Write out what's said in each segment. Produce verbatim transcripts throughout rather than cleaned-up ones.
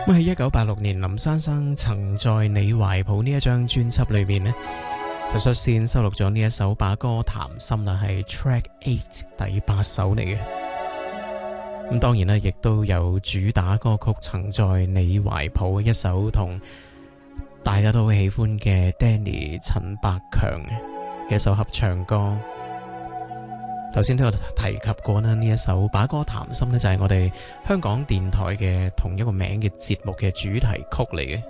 咁喺一九八六年，林珊珊曾在你懷抱呢一張專輯裏面呢，就率先收錄咗呢一首把歌談心啦，係 Track Eight 第八首嚟嘅。咁當然啦，亦都有主打歌曲《曾在你懷抱》，一首同大家都好喜歡嘅 Danny 陳百強嘅一首合唱歌。頭先都有提及過啦，呢一首把歌談心呢，就係我哋香港電台嘅同一個名嘅節目嘅主題曲嚟嘅。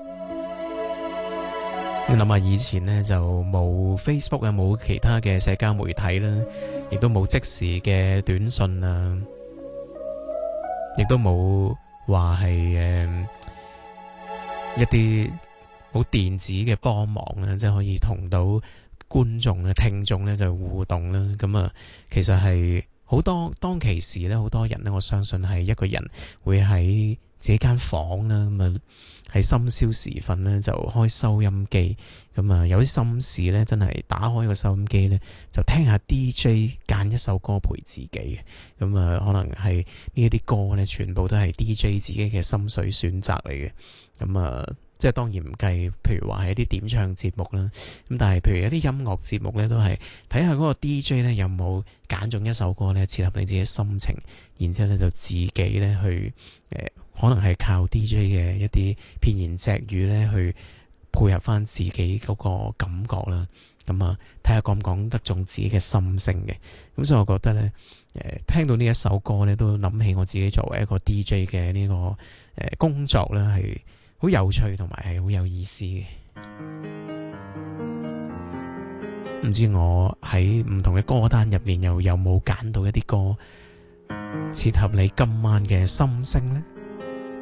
你諗下以前呢，就冇 Facebook 啊，冇其他嘅社交媒體啦，亦都冇即時嘅短信啊，亦都冇話係誒一啲好電子嘅幫忙啦，即係可以同到觀眾咧、聽眾咧就互動啦，咁啊，其實係好多當其時咧，好多人咧，我相信係一個人會喺自己間房啦，咁啊喺深宵時分咧就開收音機，咁啊有啲心事咧，真係打開個收音機咧，就聽下 D J 揀一首歌陪自己嘅，咁啊可能係呢一啲歌咧，全部都係 D J 自己嘅心水選擇嚟嘅，咁啊。即係當然唔計，譬如話係一啲點唱節目啦，咁但係譬如一啲音樂節目咧，都係睇下嗰個 D J 咧有冇揀中一首歌咧，切合你自己心情，然之後咧就自己咧去誒、呃，可能係靠 D J 嘅一啲片言隻語咧去配合翻自己嗰個感覺啦。咁啊，睇下講唔講得中自己嘅心聲嘅。咁所以我覺得咧，誒、呃、聽到呢一首歌咧，都諗起我自己作為一個 D J 嘅呢、這個誒、呃、工作咧係好有趣同埋係好有意思嘅。唔知我喺唔同嘅歌單入面又有冇揀到一啲歌切合你今晚嘅心聲呢？